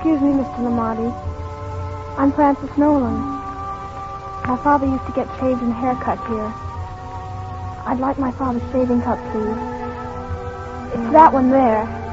Excuse me, Mr. Lamarty. I'm Frances Nolan. My father used to get shaved and haircut here. I'd like my father's shaving cup, please. It's that one there.